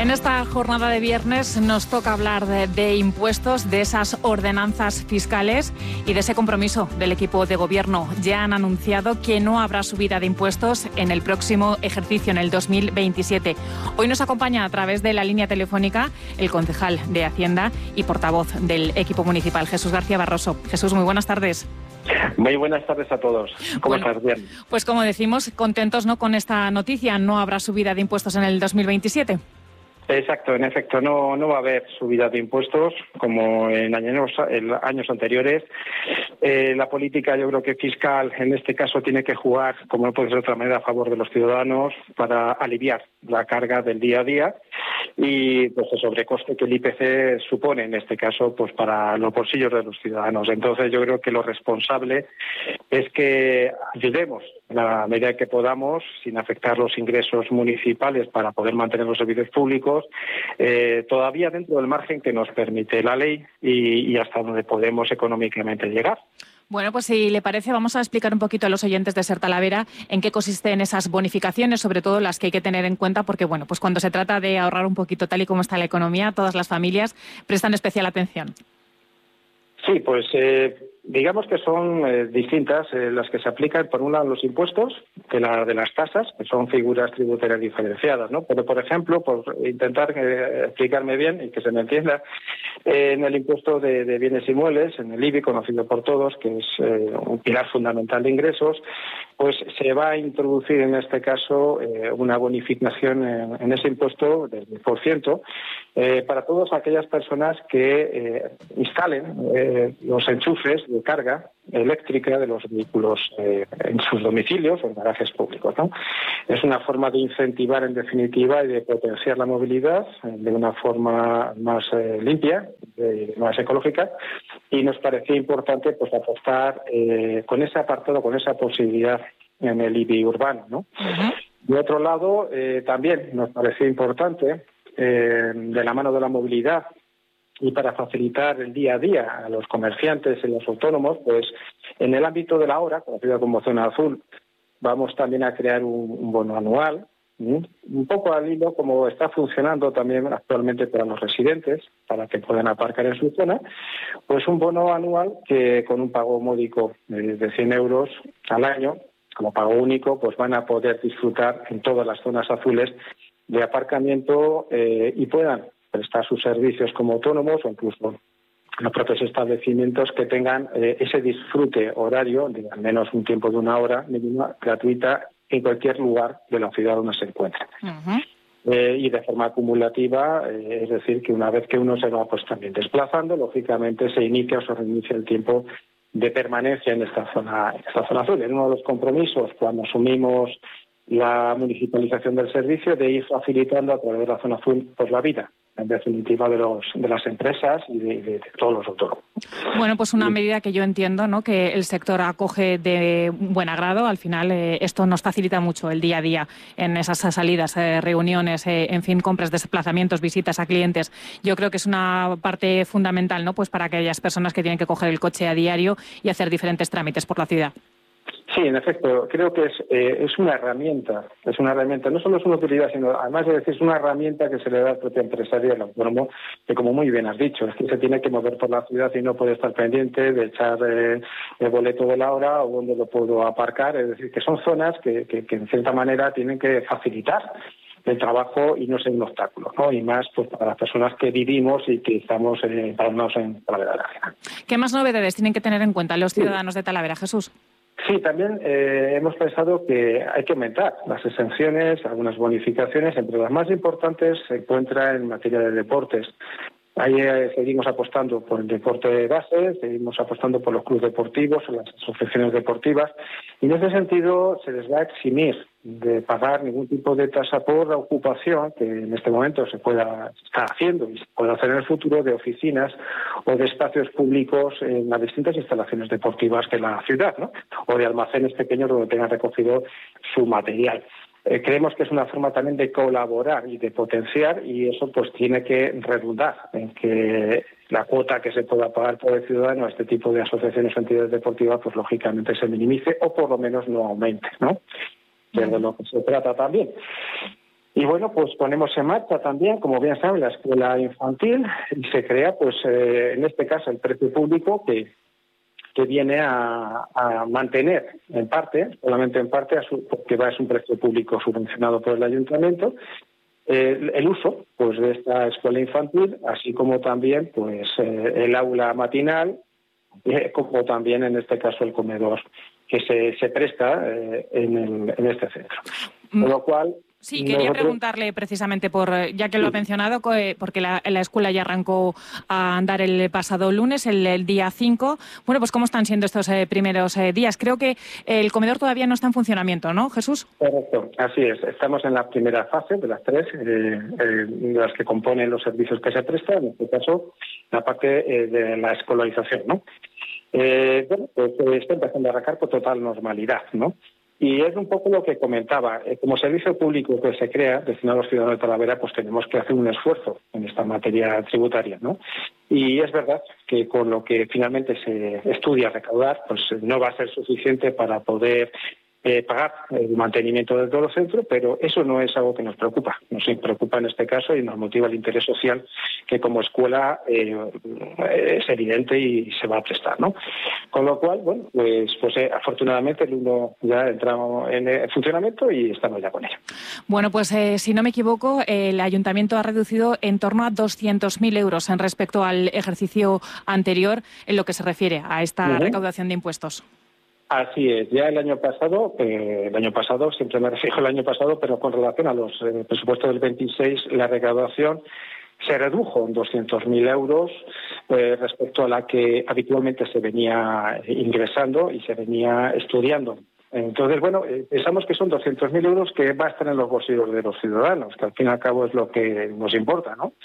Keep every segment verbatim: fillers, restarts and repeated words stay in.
En esta jornada de viernes nos toca hablar de, de impuestos, de esas ordenanzas fiscales y de ese compromiso del equipo de gobierno. Ya han anunciado que no habrá subida de impuestos en el próximo ejercicio, en el dos mil veintisiete. Hoy nos acompaña a través de la línea telefónica el concejal de Hacienda y portavoz del equipo municipal, Jesús García Barroso. Jesús, muy buenas tardes. Muy buenas tardes a todos. ¿Cómo bueno, estás? Bien. Pues como decimos, contentos, ¿no?, con esta noticia. No habrá subida de impuestos en el dos mil veintisiete. Exacto, en efecto, no no va a haber subida de impuestos como en años, en años anteriores. Eh, la política, yo creo que fiscal, en este caso tiene que jugar, como no puede ser de otra manera, a favor de los ciudadanos para aliviar la carga del día a día y pues el sobrecoste que el I P C supone, en este caso, pues para los bolsillos de los ciudadanos. Entonces, yo creo que lo responsable es que ayudemos en la medida que podamos, sin afectar los ingresos municipales, para poder mantener los servicios públicos, eh, todavía dentro del margen que nos permite la ley y, y hasta donde podemos económicamente llegar. Bueno, pues si le parece, vamos a explicar un poquito a los oyentes de Ser Talavera en qué consisten esas bonificaciones, sobre todo las que hay que tener en cuenta, porque bueno, pues cuando se trata de ahorrar un poquito tal y como está la economía, todas las familias prestan especial atención. Sí, pues eh, digamos que son eh, distintas eh, las que se aplican, por un lado, los impuestos de, la, de las tasas, que son figuras tributarias diferenciadas, ¿no? Pero, por ejemplo, por intentar eh, explicarme bien y que se me entienda, eh, en el impuesto de, de bienes inmuebles, en el I B I, conocido por todos, que es eh, un pilar fundamental de ingresos, pues se va a introducir en este caso eh, una bonificación en, en ese impuesto del diez por ciento eh, para todas aquellas personas que eh, instalen eh, los enchufes de carga eléctrica de los vehículos eh, en sus domicilios o en garajes públicos, ¿no? Es una forma de incentivar, en definitiva, y de potenciar la movilidad eh, de una forma más eh, limpia, eh, más ecológica, y nos parecía importante pues apostar eh, con ese apartado, con esa posibilidad en el I B I urbano, ¿no? Uh-huh. De otro lado, eh, también nos parecía importante, eh, de la mano de la movilidad, y para facilitar el día a día a los comerciantes y los autónomos, pues en el ámbito de la hora, conocida como zona azul, vamos también a crear un, un bono anual, ¿sí? Un poco al hilo como está funcionando también actualmente para los residentes, para que puedan aparcar en su zona, pues un bono anual que con un pago módico de, de cien euros al año, como pago único, pues van a poder disfrutar en todas las zonas azules de aparcamiento eh, y puedan prestar sus servicios como autónomos o incluso los propios establecimientos que tengan eh, ese disfrute horario de al menos un tiempo de una hora mínima gratuita en cualquier lugar de la ciudad donde se encuentre. Uh-huh. Eh, y de forma acumulativa, eh, es decir, que una vez que uno se va pues también desplazando, lógicamente se inicia o se reinicia el tiempo de permanencia en esta zona, en esta zona azul. Es uno de los compromisos cuando asumimos la municipalización del servicio, de ir facilitando a través de la zona azul pues la vida, en definitiva, de los de las empresas y de, de, de todos los autónomos. Bueno, pues una medida que yo entiendo, ¿no?, que el sector acoge de buen agrado. Al final eh, esto nos facilita mucho el día a día en esas salidas, eh, reuniones, eh, en fin, compras, desplazamientos, visitas a clientes. Yo creo que es una parte fundamental, ¿no?, pues para aquellas personas que tienen que coger el coche a diario y hacer diferentes trámites por la ciudad. Sí, en efecto, creo que es eh, es una herramienta, es una herramienta, no solo es una utilidad, sino además de decir, es una herramienta que se le da al propio empresario, al autónomo, que como muy bien has dicho, es que se tiene que mover por la ciudad y no puede estar pendiente de echar eh, el boleto de la hora o dónde lo puedo aparcar, es decir, que son zonas que, que, que en cierta manera tienen que facilitar el trabajo y no ser un obstáculo, ¿no? Y más pues para las personas que vivimos y que estamos eh, parados en Talavera. ¿Qué más novedades tienen que tener en cuenta los ciudadanos de Talavera, Jesús? Sí, también eh, hemos pensado que hay que aumentar las exenciones, algunas bonificaciones. Entre las más importantes se encuentra en materia de deportes. Ahí eh, seguimos apostando por el deporte de base, seguimos apostando por los clubes deportivos, las asociaciones deportivas, y en ese sentido se les va a eximir de pagar ningún tipo de tasa por la ocupación que en este momento se pueda estar haciendo y se puede hacer en el futuro de oficinas o de espacios públicos en las distintas instalaciones deportivas de la ciudad, ¿no? O de almacenes pequeños donde tengan recogido su material. Eh, creemos que es una forma también de colaborar y de potenciar, y eso pues tiene que redundar en que la cuota que se pueda pagar por el ciudadano a este tipo de asociaciones o entidades deportivas pues lógicamente se minimice o por lo menos no aumente, ¿no? Que es de lo que se trata también. Y bueno, pues ponemos en marcha también, como bien saben, la escuela infantil y se crea, pues eh, en este caso, el precio público que, que viene a, a mantener en parte, solamente en parte, a su, porque va es un precio público subvencionado por el ayuntamiento, eh, el, el uso pues de esta escuela infantil, así como también pues eh, el aula matinal, eh, como también en este caso el comedor que se, se presta eh, en, el, en este centro. Con lo cual, sí, quería nosotros... preguntarle precisamente, por ya que lo ha mencionado, porque la, la escuela ya arrancó a andar el pasado lunes, el, el día cinco. Bueno, pues ¿cómo están siendo estos eh, primeros eh, días? Creo que el comedor todavía no está en funcionamiento, ¿no, Jesús? Correcto, así es. Estamos en la primera fase de las tres, eh, eh, las que componen los servicios que se prestan, en este caso la parte eh, de la escolarización, ¿no? Eh, bueno, pues está empezando a arrancar con total normalidad, ¿no? Y es un poco lo que comentaba. Eh, como servicio público que se crea, destinado a los ciudadanos de Talavera, pues tenemos que hacer un esfuerzo en esta materia tributaria, ¿no? Y es verdad que con lo que finalmente se estudia recaudar, pues no va a ser suficiente para poder eh, pagar el mantenimiento de todo el centro, pero eso no es algo que nos preocupa. Nos preocupa en este caso y nos motiva el interés social que como escuela eh, es evidente y se va a prestar, ¿no? Con lo cual, bueno, pues, pues eh, afortunadamente el uno ya entramos en eh, funcionamiento y estamos ya con ello. Bueno, pues eh, si no me equivoco, eh, el ayuntamiento ha reducido en torno a doscientos mil euros en respecto al ejercicio anterior en lo que se refiere a esta uh-huh. recaudación de impuestos. Así es. Ya el año pasado, eh, el año pasado, siempre me refiero al año pasado, pero con relación a los eh, presupuestos del veintiséis, la recaudación se redujo en doscientos mil euros eh, respecto a la que habitualmente se venía ingresando y se venía estudiando. Entonces, bueno, eh, pensamos que son doscientos mil euros que va a estar en los bolsillos de los ciudadanos, que al fin y al cabo es lo que nos importa, ¿no?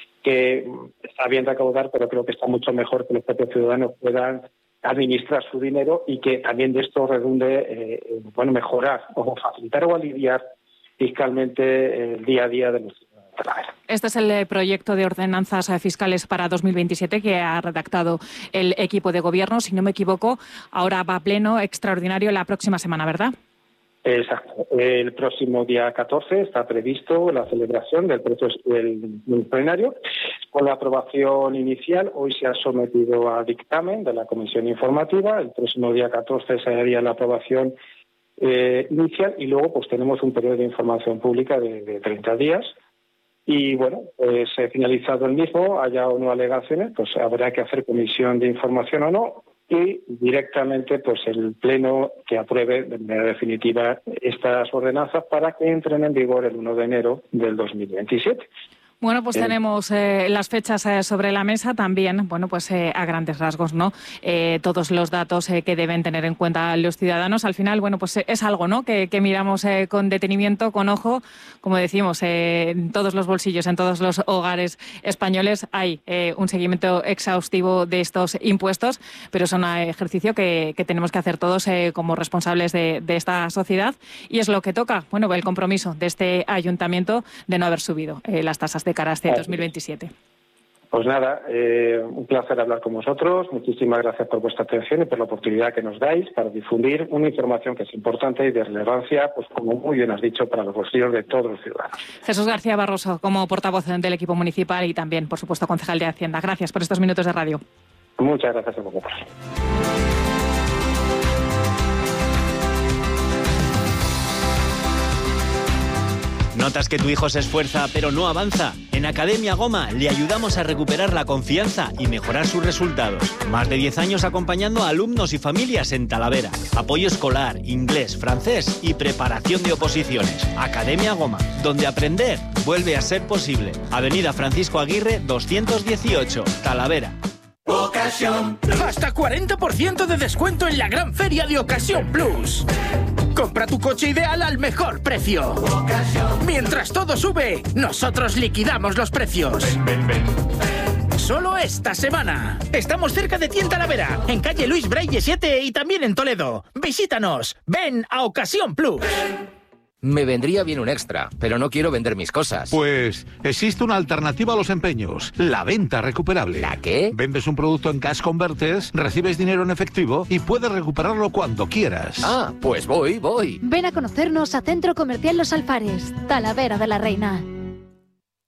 Que está bien recaudar, pero creo que está mucho mejor que los propios ciudadanos puedan administrar su dinero y que también de esto redunde eh, bueno, mejorar o facilitar o aliviar fiscalmente el día a día de los ciudadanos. Este es el proyecto de ordenanzas fiscales para dos mil veintisiete que ha redactado el equipo de gobierno. Si no me equivoco, ahora va a pleno extraordinario la próxima semana, ¿verdad? Exacto. El próximo día catorce está previsto la celebración del proceso del plenario con la aprobación inicial. Hoy se ha sometido a dictamen de la comisión informativa. El próximo día catorce se haría la aprobación eh, inicial y luego pues tenemos un periodo de información pública de, de treinta días. Y bueno, pues eh, finalizado el mismo, haya o no alegaciones, pues habrá que hacer comisión de información o no. Y directamente pues el Pleno que apruebe de manera definitiva estas ordenanzas para que entren en vigor el uno de enero del dos mil veintisiete. Bueno, pues eh. tenemos eh, las fechas eh, sobre la mesa también, bueno, pues eh, a grandes rasgos, ¿no? Eh, todos los datos eh, que deben tener en cuenta los ciudadanos. Al final, bueno, pues eh, es algo, ¿no? Que, que miramos eh, con detenimiento, con ojo, como decimos, eh, en todos los bolsillos, en todos los hogares españoles hay eh, un seguimiento exhaustivo de estos impuestos, pero es un ejercicio que, que tenemos que hacer todos eh, como responsables de, de esta sociedad y es lo que toca, bueno, el compromiso de este ayuntamiento de no haber subido eh, las tasas de cara a este dos mil veintisiete. Pues nada, eh, un placer hablar con vosotros. Muchísimas gracias por vuestra atención y por la oportunidad que nos dais para difundir una información que es importante y de relevancia, pues como muy bien has dicho, para los bolsillos de todos los ciudadanos. Jesús García Barroso, como portavoz del equipo municipal y también, por supuesto, concejal de Hacienda. Gracias por estos minutos de radio. Muchas gracias a vosotros. ¿Notas que tu hijo se esfuerza pero no avanza? En Academia Goma le ayudamos a recuperar la confianza y mejorar sus resultados. Más de diez años acompañando a alumnos y familias en Talavera. Apoyo escolar, inglés, francés y preparación de oposiciones. Academia Goma, donde aprender vuelve a ser posible. Avenida Francisco Aguirre doscientos dieciocho, Talavera. Ocasión. Hasta cuarenta por ciento de descuento en la gran feria de Ocasión Plus. Compra tu coche ideal al mejor precio. Ocasión. Mientras todo sube, nosotros liquidamos los precios. Ven, ven, ven. Solo esta semana. Estamos cerca de ti en Talavera, en calle Luis Braille siete y también en Toledo. Visítanos. Ven a Ocasión Plus. Ven. Me vendría bien un extra, pero no quiero vender mis cosas. Pues existe una alternativa a los empeños, la venta recuperable. ¿La qué? Vendes un producto en Cash Converters, recibes dinero en efectivo y puedes recuperarlo cuando quieras. Ah, pues voy, voy. Ven a conocernos a Centro Comercial Los Alfares, Talavera de la Reina.